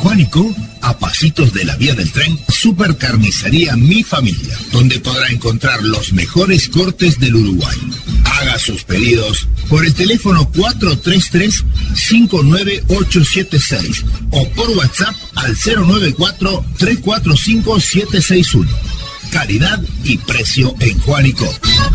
Juanico, a pasitos de la vía del tren, Supercarnicería Mi Familia, donde podrá encontrar los mejores cortes del Uruguay. Haga sus pedidos por el teléfono 433-59876 o por WhatsApp al 094-345-761. Calidad y precio en Juanico.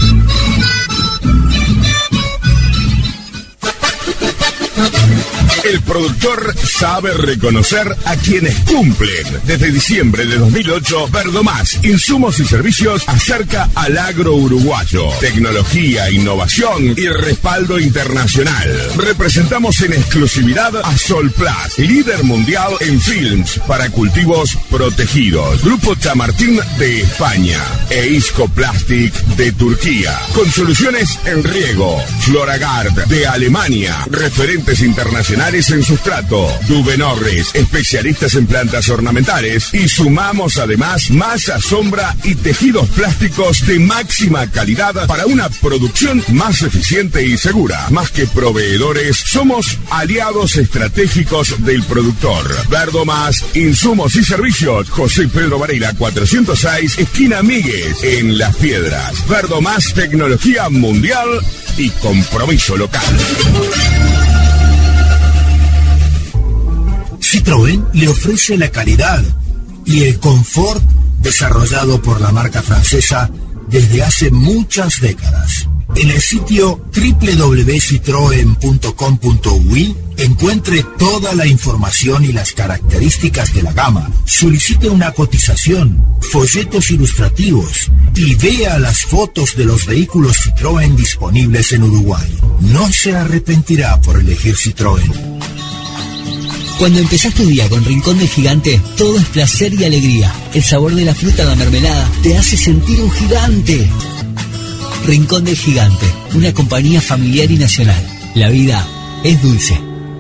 El productor sabe reconocer a quienes cumplen. Desde diciembre de 2008, Verdomás, insumos y servicios acerca al agro uruguayo. Tecnología, innovación y respaldo internacional. Representamos en exclusividad a Solplast, líder mundial en films para cultivos protegidos. Grupo Chamartín de España e Isco Plastic de Turquía. Con soluciones en riego. Floragard de Alemania. Referentes internacionales en sustrato. Dubenorres, especialistas en plantas ornamentales. Y sumamos además masa, sombra y tejidos plásticos de máxima calidad para una producción más eficiente y segura. Más que proveedores, somos aliados estratégicos del productor. Verdomás, insumos y servicios. José Pedro Varela 406, esquina Míguez, en Las Piedras. Verdomás, tecnología mundial y compromiso local. Citroën le ofrece la calidad y el confort desarrollado por la marca francesa desde hace muchas décadas. En el sitio www.citroen.com.uy encuentre toda la información y las características de la gama. Solicite una cotización, folletos ilustrativos y vea las fotos de los vehículos Citroën disponibles en Uruguay. No se arrepentirá por elegir Citroën. Cuando empezás tu día con Rincón del Gigante, todo es placer y alegría. El sabor de la fruta, la mermelada, te hace sentir un gigante. Rincón del Gigante, una compañía familiar y nacional. La vida es dulce.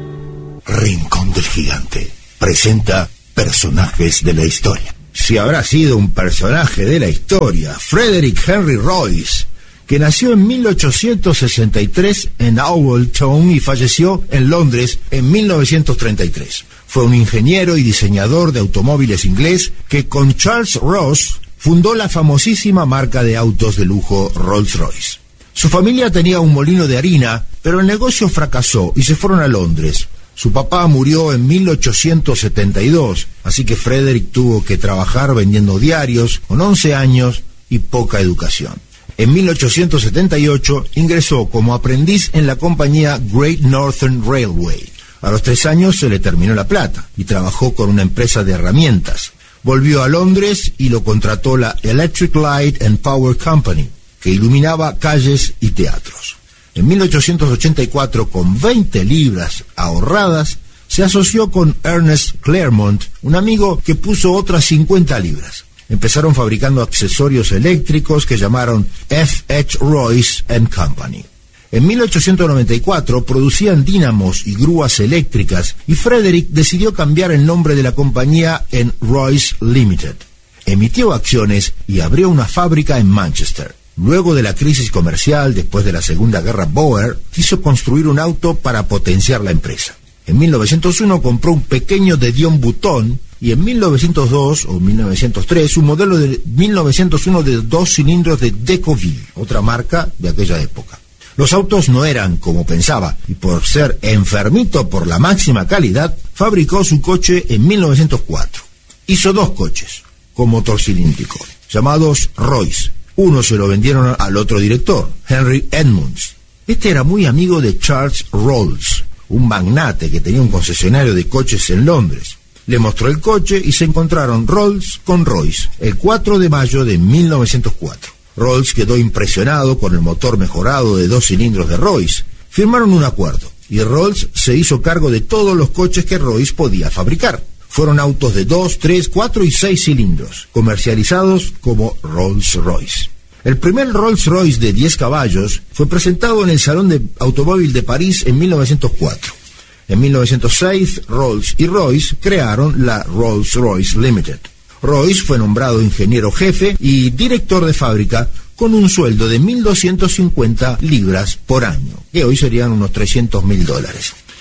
Rincón del Gigante presenta personajes de la historia. Si habrá sido un personaje de la historia, Frederick Henry Royce, que nació en 1863 en Owltown y falleció en Londres en 1933. Fue un ingeniero y diseñador de automóviles inglés que con Charles Ross fundó la famosísima marca de autos de lujo Rolls-Royce. Su familia tenía un molino de harina, pero el negocio fracasó y se fueron a Londres. Su papá murió en 1872, así que Frederick tuvo que trabajar vendiendo diarios con 11 años y poca educación. En 1878 ingresó como aprendiz en la compañía Great Northern Railway. A los 3 años se le terminó la plata y trabajó con una empresa de herramientas. Volvió a Londres y lo contrató la Electric Light and Power Company, que iluminaba calles y teatros. En 1884, con 20 libras ahorradas, se asoció con Ernest Claremont, un amigo que puso otras 50 libras. Empezaron fabricando accesorios eléctricos que llamaron F.H. Royce & Company. En 1894 producían dínamos y grúas eléctricas y Frederick decidió cambiar el nombre de la compañía en Royce Limited. Emitió acciones y abrió una fábrica en Manchester. Luego de la crisis comercial después de la Segunda Guerra Boer, quiso construir un auto para potenciar la empresa. En 1901 compró un pequeño de Dion Bouton y en 1902 o 1903 un modelo de 1901 de 2 cilindros de Decoville, otra marca de aquella época. Los autos no eran como pensaba y por ser enfermito por la máxima calidad, fabricó su coche en 1904. Hizo 2 coches con motor cilíndrico, llamados Royce. Uno se lo vendieron al otro director, Henry Edmunds. Este era muy amigo de Charles Rolls, un magnate que tenía un concesionario de coches en Londres. Le mostró el coche y se encontraron Rolls con Royce el 4 de mayo de 1904. Rolls quedó impresionado con el motor mejorado de 2 cilindros de Royce. Firmaron un acuerdo y Rolls se hizo cargo de todos los coches que Royce podía fabricar. Fueron autos de 2, 3, 4 y 6 cilindros, comercializados como Rolls-Royce. El primer Rolls-Royce de 10 caballos fue presentado en el Salón de Automóvil de París en 1904. En 1906, Rolls y Royce crearon la Rolls-Royce Limited. Royce fue nombrado ingeniero jefe y director de fábrica con un sueldo de 1.250 libras por año, que hoy serían unos $300.000.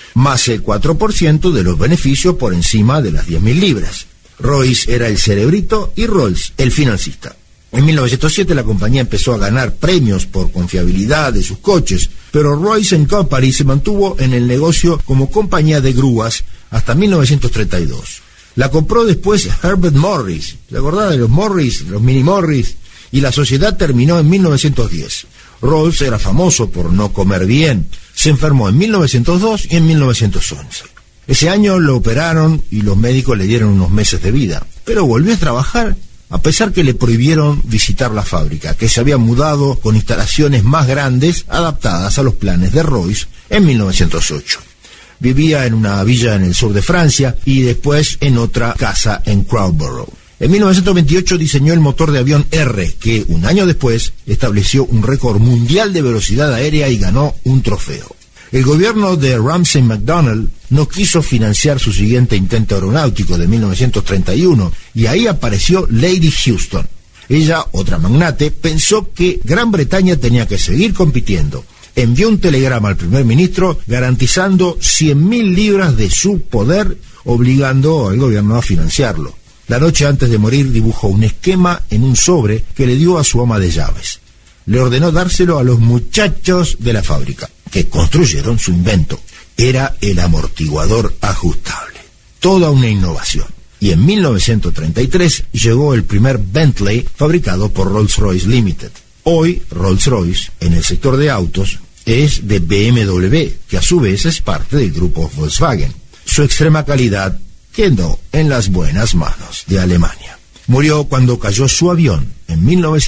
más el 4% de los beneficios por encima de las 10.000 libras. Royce era el cerebrito y Rolls el financista. En 1907 la compañía empezó a ganar premios por confiabilidad de sus coches, pero Royce & Company se mantuvo en el negocio como compañía de grúas hasta 1932. La compró después Herbert Morris, ¿te acordás de los Morris, los mini Morris? Y la sociedad terminó en 1910. Rolls era famoso por no comer bien. Se enfermó en 1902 y en 1911. Ese año lo operaron y los médicos le dieron unos meses de vida, pero volvió a trabajar a pesar que le prohibieron visitar la fábrica, que se había mudado con instalaciones más grandes adaptadas a los planes de Royce en 1908. Vivía en una villa en el sur de Francia y después en otra casa en Crowborough. En 1928 diseñó el motor de avión R, que un año después estableció un récord mundial de velocidad aérea y ganó un trofeo. El gobierno de Ramsay MacDonald no quiso financiar su siguiente intento aeronáutico de 1931 y ahí apareció Lady Houston. Ella, otra magnate, pensó que Gran Bretaña tenía que seguir compitiendo. Envió un telegrama al primer ministro garantizando 100.000 libras de su poder, obligando al gobierno a financiarlo. La noche antes de morir dibujó un esquema en un sobre que le dio a su ama de llaves. Le ordenó dárselo a los muchachos de la fábrica, que construyeron su invento. Era el amortiguador ajustable. Toda una innovación. Y en 1933 llegó el primer Bentley fabricado por Rolls-Royce Limited. Hoy, Rolls-Royce, en el sector de autos, es de BMW, que a su vez es parte del grupo Volkswagen. Su extrema calidad quedó en las buenas manos de Alemania. Murió cuando cayó su avión en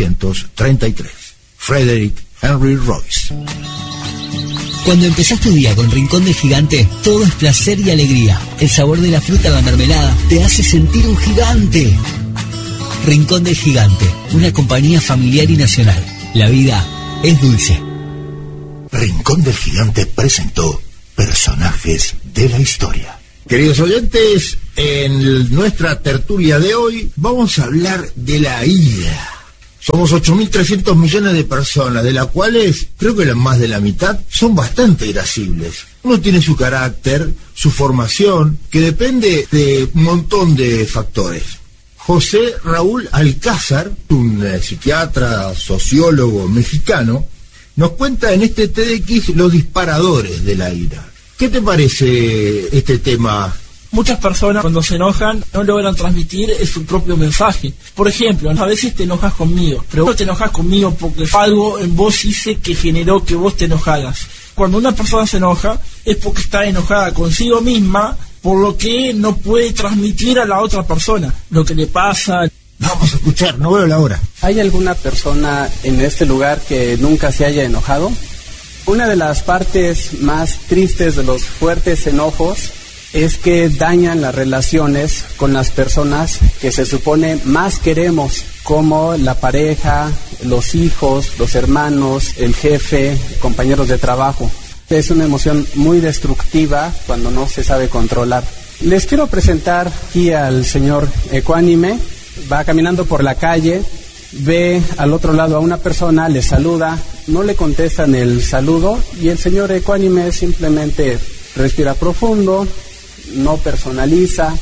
1933. Frederick Henry Royce. Cuando empezás tu día con Rincón del Gigante, todo es placer y alegría. El sabor de la fruta a la mermelada te hace sentir un gigante. Rincón del Gigante, una compañía familiar y nacional. La vida es dulce. Rincón del Gigante presentó Personajes de la Historia. Queridos oyentes, en nuestra tertulia de hoy vamos a hablar de la ira. Somos 8.300 millones de personas, de las cuales creo que más de la mitad son bastante irascibles. Uno tiene su carácter, su formación, que depende de un montón de factores. José Raúl Alcázar, un psiquiatra, sociólogo mexicano, nos cuenta en este TEDx los disparadores de la ira. ¿Qué te parece este tema? Muchas personas cuando se enojan no logran transmitir su propio mensaje. Por ejemplo, a veces te enojas conmigo, pero vos te enojas conmigo porque algo en vos hice que generó que vos te enojaras. Cuando una persona se enoja es porque está enojada consigo misma, por lo que no puede transmitir a la otra persona lo que le pasa. Vamos a escuchar, no veo la hora. ¿Hay alguna persona en este lugar que nunca se haya enojado? Una de las partes más tristes de los fuertes enojos es que dañan las relaciones con las personas que se supone más queremos, como la pareja, los hijos, los hermanos, el jefe, compañeros de trabajo. Es una emoción muy destructiva cuando no se sabe controlar. Les quiero presentar aquí al señor ecuánime. Va caminando por la calle, ve al otro lado a una persona, le saluda, no le contestan el saludo y el señor ecuánime simplemente respira profundo, no personaliza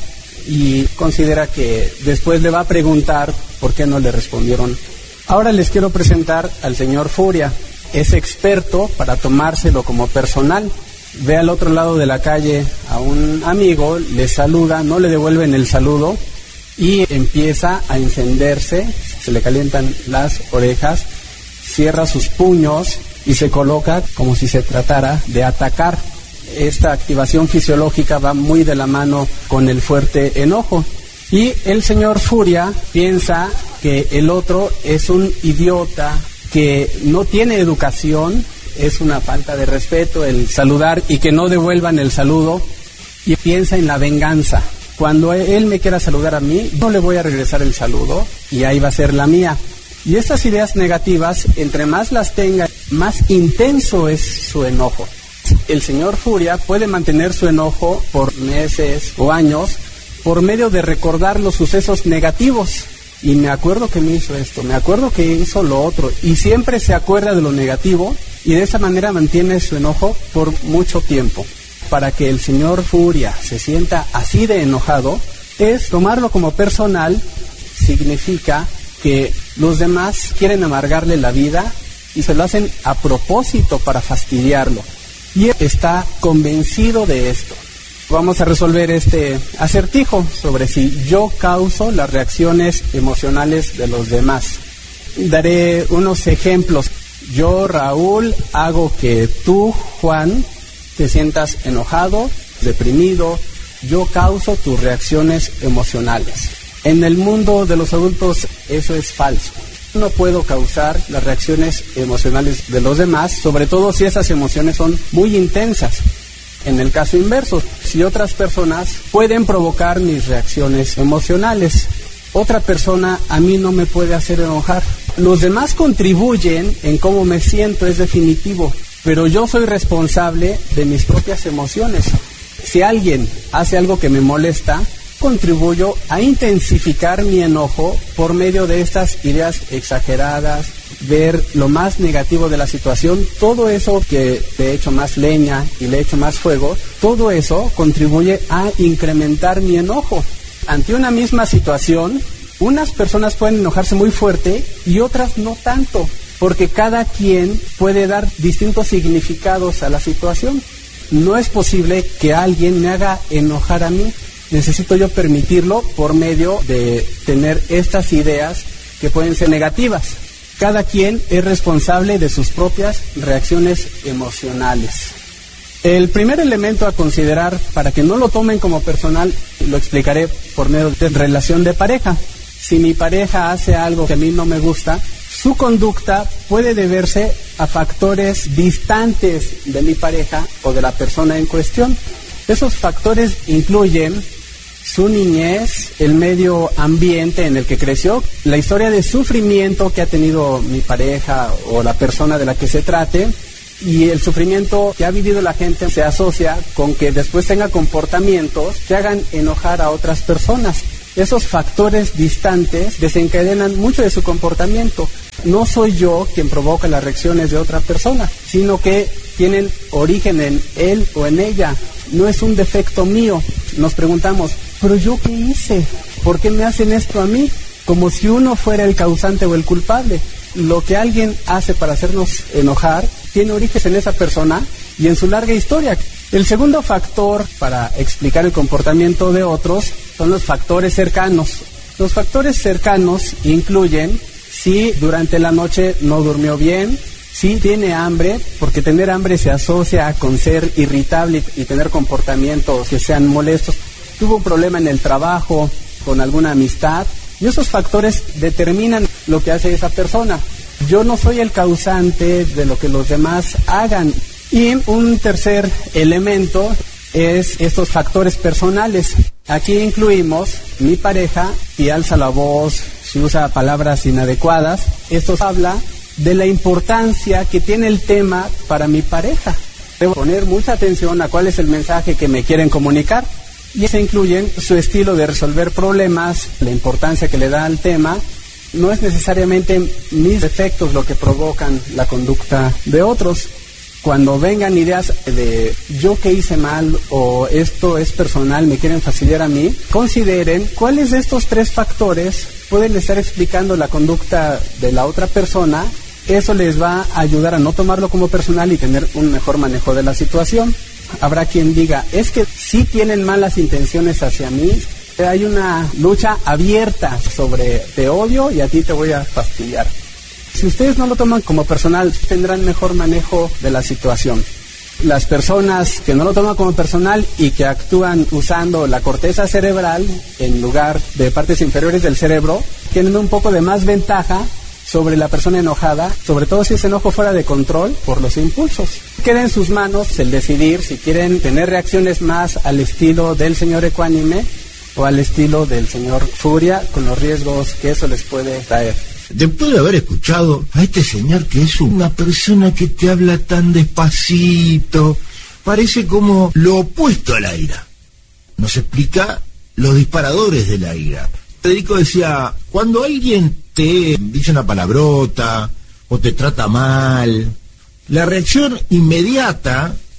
y considera que después le va a preguntar por qué no le respondieron. Ahora les quiero presentar al señor Furia. Es experto para tomárselo como personal. Ve al otro lado de la calle a un amigo, le saluda, no le devuelven el saludo y empieza a encenderse, se le calientan las orejas, cierra sus puños y se coloca como si se tratara de atacar. Esta activación fisiológica va muy de la mano con el fuerte enojo. Y el señor Furia piensa que el otro es un idiota, que no tiene educación, es una falta de respeto el saludar y que no devuelvan el saludo, y piensa en la venganza. Cuando él me quiera saludar a mí, no le voy a regresar el saludo y ahí va a ser la mía. Y estas ideas negativas, entre más las tenga, más intenso es su enojo. El señor Furia puede mantener su enojo por meses o años por medio de recordar los sucesos negativos. Y me acuerdo que me hizo esto, me acuerdo que hizo lo otro, y siempre se acuerda de lo negativo y de esa manera mantiene su enojo por mucho tiempo. para que el señor Furia se sienta así de enojado es tomarlo como personal. Significa que los demás quieren amargarle la vida y se lo hacen a propósito para fastidiarlo. Y él está convencido de esto. Vamos a resolver este acertijo sobre si yo causo las reacciones emocionales de los demás. Daré unos ejemplos. Yo, Raúl, hago que tú, Juan, te sientas enojado, deprimido. Yo causo tus reacciones emocionales. En el mundo de los adultos eso es falso. No puedo causar las reacciones emocionales de los demás, sobre todo si esas emociones son muy intensas. En el caso inverso, si otras personas pueden provocar mis reacciones emocionales, otra persona a mí no me puede hacer enojar. Los demás contribuyen en cómo me siento, es definitivo, pero yo soy responsable de mis propias emociones. Si alguien hace algo que me molesta, contribuyo a intensificar mi enojo por medio de estas ideas exageradas, ver lo más negativo de la situación. Todo eso que le echo más leña y le echo más fuego, todo eso contribuye a incrementar mi enojo. Ante una misma situación, unas personas pueden enojarse muy fuerte y otras no tanto, porque cada quien puede dar distintos significados a la situación. No es posible que alguien me haga enojar a mí. Necesito yo permitirlo por medio de tener estas ideas que pueden ser negativas. Cada quien es responsable de sus propias reacciones emocionales. El primer elemento a considerar para que no lo tomen como personal, lo explicaré por medio de relación de pareja. Si mi pareja hace algo que a mí no me gusta, su conducta puede deberse a factores distantes de mi pareja o de la persona en cuestión. Esos factores incluyen su niñez, el medio ambiente en el que creció, la historia de sufrimiento que ha tenido mi pareja o la persona de la que se trate, y el sufrimiento que ha vivido la gente se asocia con que después tenga comportamientos que hagan enojar a otras personas. Esos factores distantes desencadenan mucho de su comportamiento. No soy yo quien provoca las reacciones de otra persona, sino que tienen origen en él o en ella. No es un defecto mío. Nos preguntamos, ¿pero yo qué hice? ¿Por qué me hacen esto a mí? Como si uno fuera el causante o el culpable. Lo que alguien hace para hacernos enojar tiene origen en esa persona y en su larga historia. El segundo factor para explicar el comportamiento de otros son los factores cercanos. Los factores cercanos incluyen si durante la noche no durmió bien, si tiene hambre, porque tener hambre se asocia con ser irritable y tener comportamientos que sean molestos. Tuvo un problema en el trabajo, con alguna amistad, y esos factores determinan lo que hace esa persona. Yo no soy el causante de lo que los demás hagan. Y un tercer elemento es estos factores personales. Aquí incluimos mi pareja, si alza la voz, si usa palabras inadecuadas. Esto habla de la importancia que tiene el tema para mi pareja. Debo poner mucha atención a cuál es el mensaje que me quieren comunicar. Y se incluyen su estilo de resolver problemas, la importancia que le da al tema. No es necesariamente mis defectos lo que provocan la conducta de otros. Cuando vengan ideas de yo que hice mal o esto es personal, me quieren fastidiar a mí, consideren cuáles de estos tres factores pueden estar explicando la conducta de la otra persona. Eso les va a ayudar a no tomarlo como personal y tener un mejor manejo de la situación. Habrá quien diga, es que sí tienen malas intenciones hacia mí. Hay una lucha abierta sobre te odio y a ti te voy a fastidiar. Si ustedes no lo toman como personal, tendrán mejor manejo de la situación. Las personas que no lo toman como personal y que actúan usando la corteza cerebral en lugar de partes inferiores del cerebro, tienen un poco de más ventaja sobre la persona enojada, sobre todo si ese enojo fuera de control por los impulsos. Queda en sus manos el decidir si quieren tener reacciones más al estilo del señor ecuánime o al estilo del señor Furia, con los riesgos que eso les puede traer. Después de haber escuchado a este señor que es una persona que te habla tan despacito, parece como lo opuesto a la ira. Nos explica los disparadores de la ira. Federico decía, cuando alguien te dice una palabrota o te trata mal, la reacción inmediata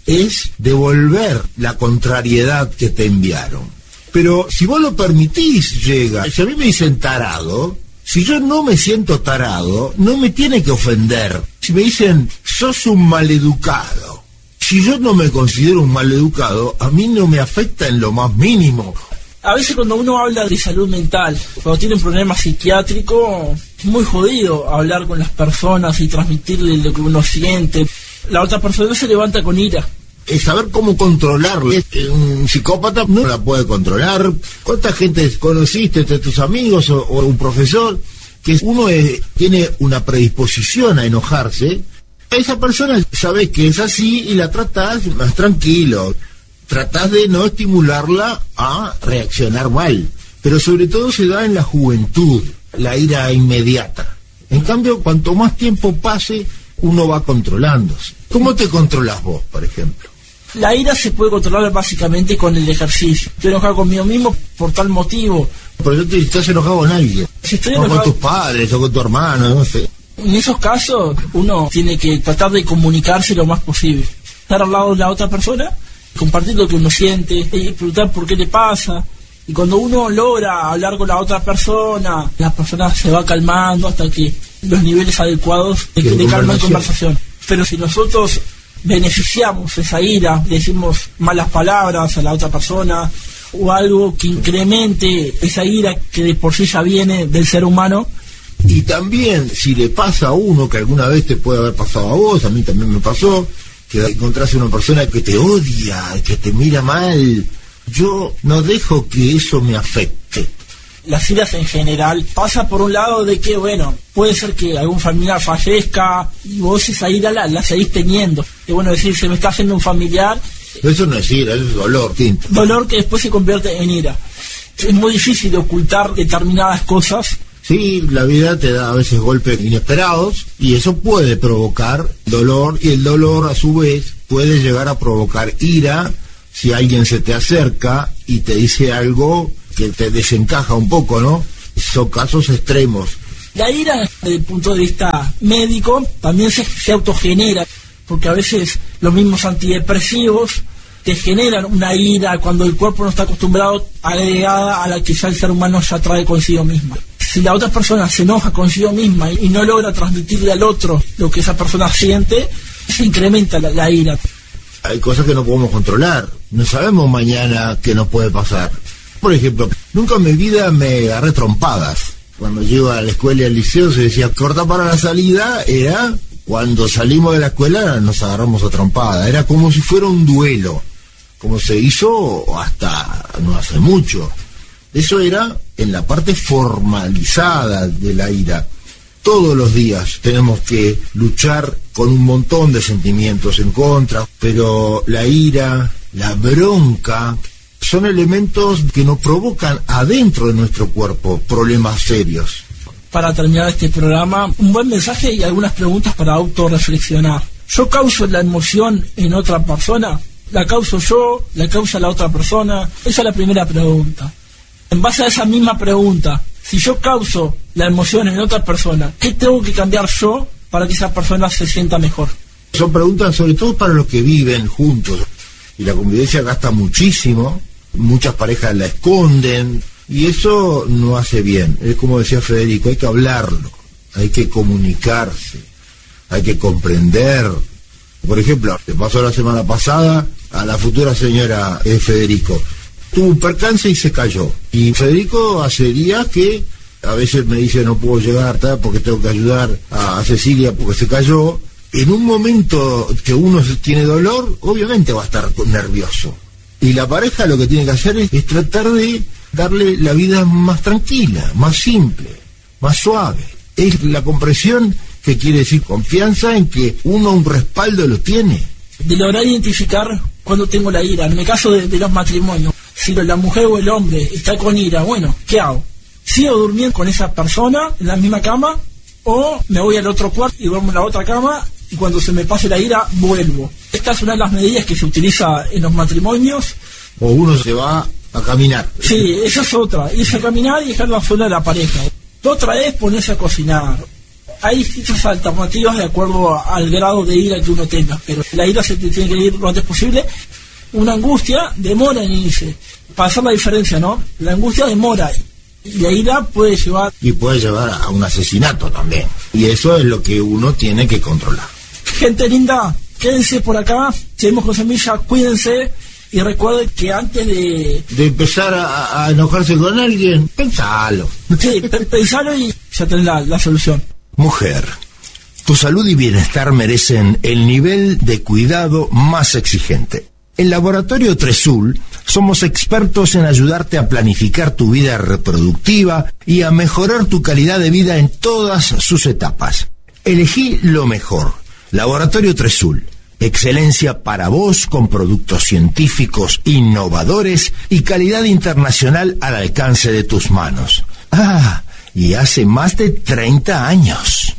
es devolver la contrariedad que te enviaron. Pero si vos lo permitís, llega. Si a mí me dicen tarado, si yo no me siento tarado, no me tiene que ofender. Si me dicen, sos un maleducado, si yo no me considero un maleducado, a mí no me afecta en lo más mínimo. A veces cuando uno habla de salud mental, cuando tiene un problema psiquiátrico, es muy jodido hablar con las personas y transmitirle lo que uno siente. La otra persona se levanta con ira. Es saber cómo controlarlo. Un psicópata no la puede controlar. ¿Cuánta gente conociste entre tus amigos o un profesor que uno tiene una predisposición a enojarse? Esa persona sabes que es así y la tratás más tranquilo. Tratás de no estimularla a reaccionar mal. Pero sobre todo se da en la juventud, la ira inmediata. En cambio, cuanto más tiempo pase, uno va controlándose. ¿Cómo te controlas vos, por ejemplo? La ira se puede controlar básicamente con el ejercicio. Estoy enojado conmigo mismo por tal motivo. Pero yo te estás enojado con alguien. Si estoy enojado con tus padres o con tu hermano, no sé. En esos casos, uno tiene que tratar de comunicarse lo más posible. Estar al lado de la otra persona, compartir lo que uno siente, y preguntar por qué le pasa. Y cuando uno logra hablar con la otra persona, la persona se va calmando hasta que los niveles adecuados de calma y conversación. Pero si nosotros beneficiamos esa ira, decimos malas palabras a la otra persona o algo que incremente esa ira que de por sí ya viene del ser humano. Y también, si le pasa a uno, que alguna vez te puede haber pasado a vos, a mí también me pasó, que encontrás una persona que te odia, que te mira mal, yo no dejo que eso me afecte. Las iras en general pasa por un lado de que, bueno, puede ser que algún familiar fallezca y vos esa ira la seguís teniendo. Es bueno decir, se me está haciendo un familiar. Eso no es ira, eso es dolor, tinto. Dolor que después se convierte en ira. Es muy difícil de ocultar determinadas cosas. Sí, la vida te da a veces golpes inesperados y eso puede provocar dolor, y el dolor a su vez puede llegar a provocar ira si alguien se te acerca y te dice algo que te desencaja un poco, ¿no? Son casos extremos. La ira, desde el punto de vista médico, también se autogenera, porque a veces los mismos antidepresivos te generan una ira cuando el cuerpo no está acostumbrado, agregada a la que ya el ser humano ya trae consigo misma. Si la otra persona se enoja consigo misma y no logra transmitirle al otro lo que esa persona siente, se incrementa la ira. Hay cosas que no podemos controlar, no sabemos mañana qué nos puede pasar. Por ejemplo, nunca en mi vida me agarré trompadas. Cuando llego a la escuela y al liceo se decía corta para la salida, era cuando salimos de la escuela nos agarramos a trompada. Era como si fuera un duelo, como se hizo hasta no hace mucho. Eso era en la parte formalizada de la ira. Todos los días tenemos que luchar con un montón de sentimientos en contra, pero la ira, la bronca, son elementos que nos provocan adentro de nuestro cuerpo problemas serios. Para terminar este programa, un buen mensaje y algunas preguntas para autorreflexionar. ¿Yo causo la emoción en otra persona? ¿La causo yo? ¿La causa la otra persona? Esa es la primera pregunta. En base a esa misma pregunta, si yo causo la emoción en otra persona, ¿qué tengo que cambiar yo para que esa persona se sienta mejor? Son preguntas sobre todo para los que viven juntos. Y la convivencia gasta muchísimo, muchas parejas la esconden, y eso no hace bien. Es como decía Federico, hay que hablarlo, hay que comunicarse, hay que comprender. Por ejemplo, le pasó la semana pasada a la futura señora Federico. Tuvo un percance y se cayó. Y Federico hacería que a veces me dice no puedo llegar tarde porque tengo que ayudar a Cecilia porque se cayó. En un momento que uno tiene dolor, obviamente va a estar nervioso. Y la pareja lo que tiene que hacer es tratar de darle la vida más tranquila, más simple, más suave. Es la comprensión que quiere decir confianza en que uno un respaldo lo tiene. De lograr identificar cuando tengo la ira. En el caso de los matrimonios, si la mujer o el hombre está con ira, bueno, ¿qué hago? ¿Sigo durmiendo con esa persona en la misma cama? ¿O me voy al otro cuarto y duermo en la otra cama y cuando se me pase la ira vuelvo? Esta es una de las medidas que se utiliza en los matrimonios. O uno se va a caminar. Sí, esa es otra. Irse a caminar y dejar la zona de la pareja. Otra es ponerse a cocinar. Hay distintas alternativas de acuerdo al grado de ira que uno tenga, pero la ira se te tiene que ir lo antes posible. Una angustia demora en irse. Para hacer la diferencia, ¿no? La angustia demora y la ira puede llevar... Y puede llevar a un asesinato también. Y eso es lo que uno tiene que controlar. Gente linda, quédense por acá, seguimos con Semilla, cuídense y recuerden que antes de empezar a enojarse con alguien, pensalo. Sí, pensalo y ya tenés la solución. Mujer, tu salud y bienestar merecen el nivel de cuidado más exigente. En Laboratorio Tresul somos expertos en ayudarte a planificar tu vida reproductiva y a mejorar tu calidad de vida en todas sus etapas. Elegí lo mejor. Laboratorio Tresul. Excelencia para vos con productos científicos innovadores y calidad internacional al alcance de tus manos. Y hace más de 30 años.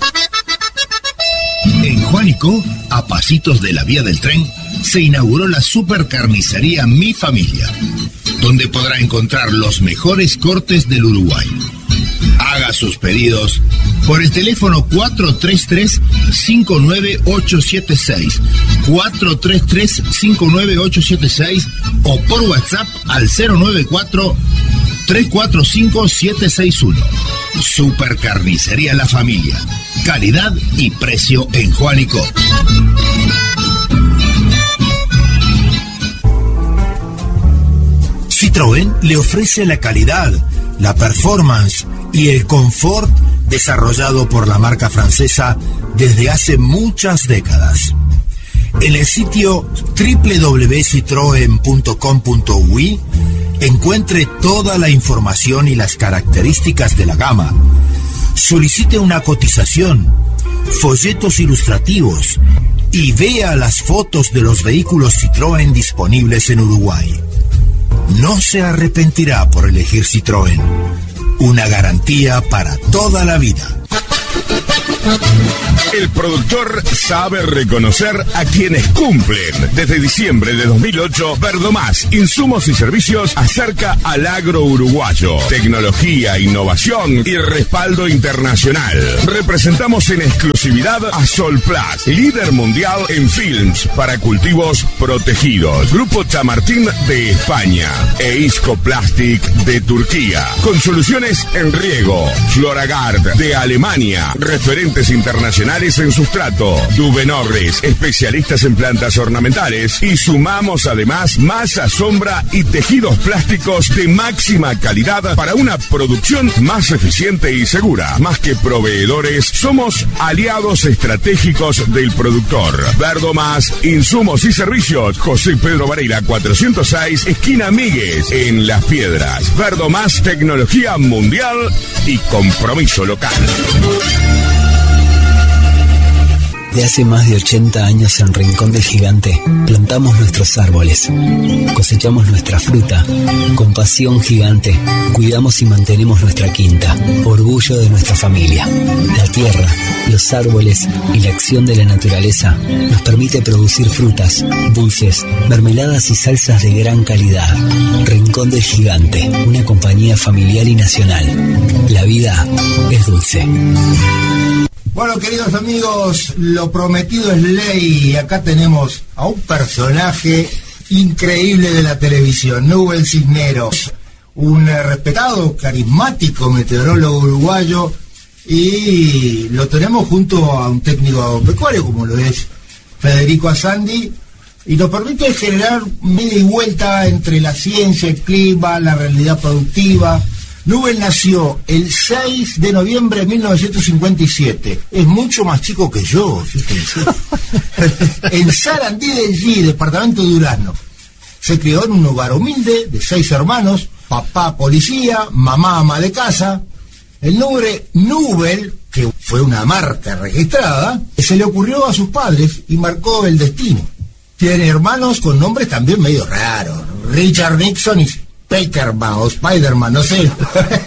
En Juanico, a pasitos de la vía del tren, se inauguró la supercarnicería Mi Familia, donde podrá encontrar los mejores cortes del Uruguay. Haga sus pedidos por el teléfono 433-59876, 433-59876 o por WhatsApp al 094-345-761. Supercarnicería La Familia. Calidad y precio en Juanico. Citroën le ofrece la calidad, la performance y el confort desarrollado por la marca francesa desde hace muchas décadas. En el sitio www.citroen.com.uy encuentre toda la información y las características de la gama. Solicite una cotización, folletos ilustrativos y vea las fotos de los vehículos Citroën disponibles en Uruguay. No se arrepentirá por elegir Citroën. Una garantía para toda la vida. El productor sabe reconocer a quienes cumplen. Desde diciembre de 2008, Verdomás, insumos y servicios acerca al agro uruguayo. Tecnología, innovación y respaldo internacional. Representamos en exclusividad a Solplast, líder mundial en films para cultivos protegidos. Grupo Chamartín de España e Isco Plastic de Turquía. Con soluciones en riego. Floragard de Alemania. Referentes internacionales en sustrato. Dubenorris, especialistas en plantas ornamentales. Y sumamos además masa, sombra y tejidos plásticos de máxima calidad para una producción más eficiente y segura. Más que proveedores, somos aliados estratégicos del productor. Verdomás, insumos y servicios. José Pedro Varela 406, esquina Míguez, en Las Piedras. Verdomás, tecnología mundial y compromiso local. De hace más de 80 años en Rincón del Gigante, plantamos nuestros árboles, cosechamos nuestra fruta, con pasión gigante, cuidamos y mantenemos nuestra quinta, orgullo de nuestra familia. La tierra, los árboles y la acción de la naturaleza nos permite producir frutas, dulces, mermeladas y salsas de gran calidad. Rincón del Gigante, una compañía familiar y nacional. La vida es dulce. Bueno, queridos amigos, lo prometido es ley y acá tenemos a un personaje increíble de la televisión, Nubel Cisneros, un respetado, carismático meteorólogo uruguayo, y lo tenemos junto a un técnico agropecuario como lo es Federico Asandi, y nos permite generar media y vuelta entre la ciencia, el clima, la realidad productiva. Nubel nació el 6 de noviembre de 1957. Es mucho más chico que yo, fíjense. En Sarandí del G, departamento de Durazno. Se crió en un hogar humilde de 6 hermanos, papá policía, mamá ama de casa. El nombre Nubel, que fue una marca registrada, se le ocurrió a sus padres y marcó el destino. Tiene hermanos con nombres también medio raros. Richard Nixon y Peckerman o Spiderman, no sé.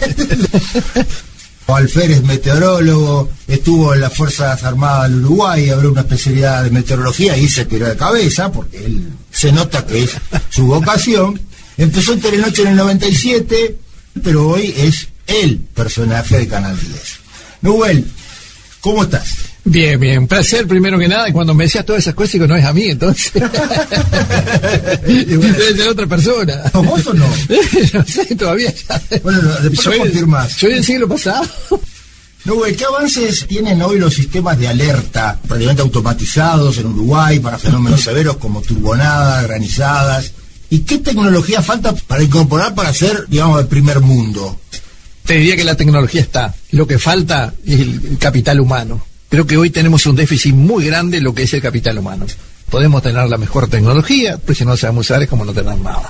Alférez, meteorólogo, estuvo en las Fuerzas Armadas del Uruguay, abrió una especialidad de meteorología y se tiró de cabeza, porque él se nota que es su vocación. Empezó en Telenoche en el 97, pero hoy es el personaje de Canal 10. Nubel, ¿Cómo estás? Bien, bien. Un placer, primero que nada. Y cuando me decías todas esas cosas, digo, no es a mí, entonces. Debe ser otra persona. ¿Sos vos o no? No sé, todavía. Bueno, después lo confirmás. Soy del siglo pasado. No, güey, ¿qué avances tienen hoy los sistemas de alerta prácticamente automatizados en Uruguay para fenómenos severos como turbonadas, granizadas? ¿Y qué tecnología falta para incorporar para ser, digamos, el primer mundo? Te diría que la tecnología está. Lo que falta es el capital humano. Creo que hoy tenemos un déficit muy grande en lo que es el capital humano. Podemos tener la mejor tecnología, pues si no sabemos usar es como no tener nada.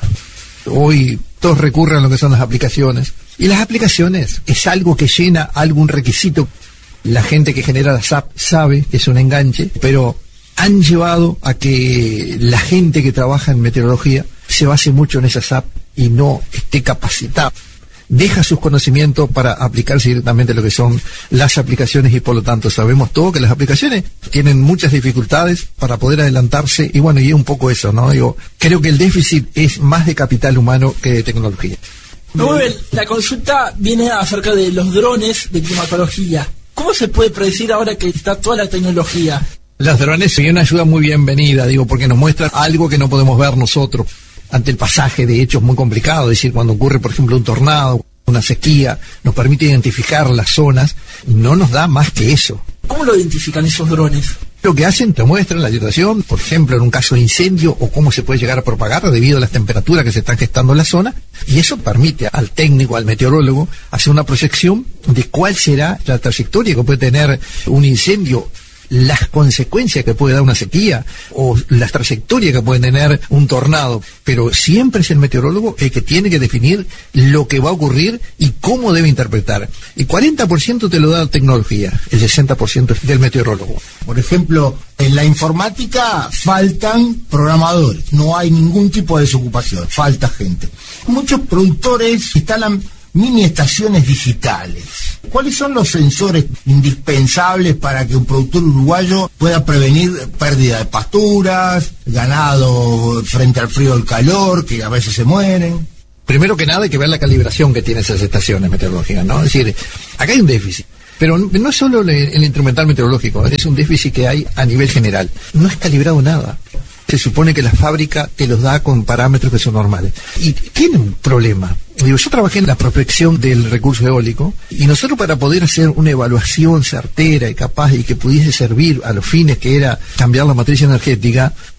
Hoy todos recurren a lo que son las aplicaciones. Y las aplicaciones es algo que llena algún requisito. La gente que genera las apps sabe que es un enganche, pero han llevado a que la gente que trabaja en meteorología se base mucho en esas apps y no esté capacitada. Deja sus conocimientos para aplicarse directamente a lo que son las aplicaciones y por lo tanto sabemos todo que las aplicaciones tienen muchas dificultades para poder adelantarse y bueno, y es un poco eso, ¿no? Creo que el déficit es más de capital humano que de tecnología. Muy bien, la consulta viene acerca de los drones de climatología. ¿Cómo se puede predecir ahora que está toda la tecnología? Los drones son una ayuda muy bienvenida, porque nos muestran algo que no podemos ver nosotros. Ante el pasaje de hechos muy complicados, es decir, cuando ocurre, por ejemplo, un tornado, una sequía, nos permite identificar las zonas, no nos da más que eso. ¿Cómo lo identifican esos drones? Lo que hacen, te muestran la situación, por ejemplo, en un caso de incendio, o cómo se puede llegar a propagar debido a las temperaturas que se están gestando en la zona, y eso permite al técnico, al meteorólogo, hacer una proyección de cuál será la trayectoria que puede tener un incendio, las consecuencias que puede dar una sequía o las trayectorias que puede tener un tornado, pero siempre es el meteorólogo el que tiene que definir lo que va a ocurrir y cómo debe interpretar. El 40% te lo da la tecnología, el 60% es del meteorólogo. Por ejemplo, en la informática faltan programadores, no hay ningún tipo de desocupación, falta gente. Muchos productores instalan mini estaciones digitales. ¿Cuáles son los sensores indispensables para que un productor uruguayo pueda prevenir pérdida de pasturas, ganado frente al frío o el calor, que a veces se mueren? Primero que nada hay que ver la calibración que tienen esas estaciones meteorológicas, ¿no? Es decir, acá hay un déficit. Pero no es solo el instrumental meteorológico, es un déficit que hay a nivel general. No es calibrado nada. Se supone que la fábrica te los da con parámetros que son normales. Y tiene un problema. Yo trabajé en la prospección del recurso eólico y nosotros para poder hacer una evaluación certera y capaz y que pudiese servir a los fines que era cambiar la matriz energética,